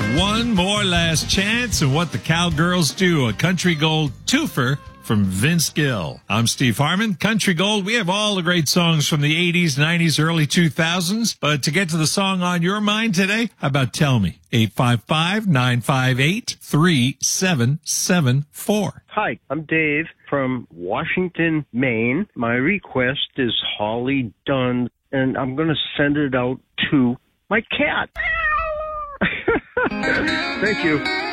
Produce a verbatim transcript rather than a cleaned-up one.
One more last chance and what the Cowgirls do. A Country Gold twofer from Vince Gill. I'm Steve Harmon. Country Gold, we have all the great songs from the eighties, nineties, early two thousands. But to get to the song on your mind today, how about Tell Me? eight five five, nine five eight, three seven seven four. Hi, I'm Dave from Washington, Maine. My request is Holly Dunn, and I'm going to send it out to my cat. Thank you.